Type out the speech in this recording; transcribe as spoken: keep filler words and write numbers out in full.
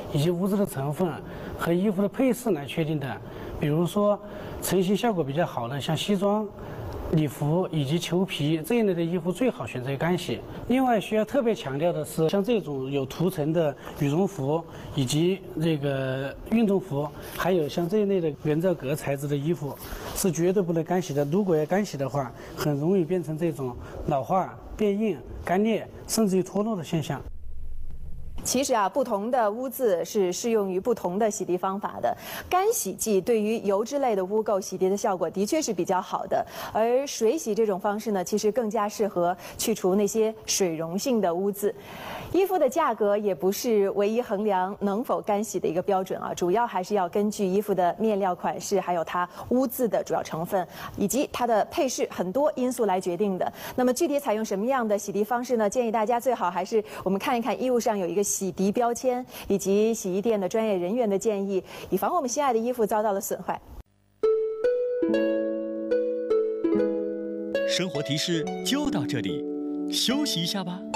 以及污渍的成分和衣服的配饰来确定的。比如说，成型效果比较好的，像西装、礼服以及裘皮这一类的衣服，最好选择干洗。另外需要特别强调的是，像这种有涂层的羽绒服以及这个运动服，还有像这一类的人造革材质的衣服，是绝对不能干洗的。如果要干洗的话，很容易变成这种老化、变硬、干裂，甚至于脱落的现象。 其实啊，不同的污渍是适用于不同的洗涤方法的。干洗剂对于油脂类的污垢洗涤的效果的确是比较好的，而水洗这种方式呢，其实更加适合去除那些水溶性的污渍。衣服的价格也不是唯一衡量能否干洗的一个标准啊，主要还是要根据衣服的面料款式，还有它污渍的主要成分，以及它的配饰很多因素来决定的。那么具体采用什么样的洗涤方式呢？建议大家最好还是我们看一看衣物上有一个洗涤标签，以及洗衣店的专业人员的建议，以防我们心爱的衣服遭到了损坏。 生活提示就到这里，休息一下吧。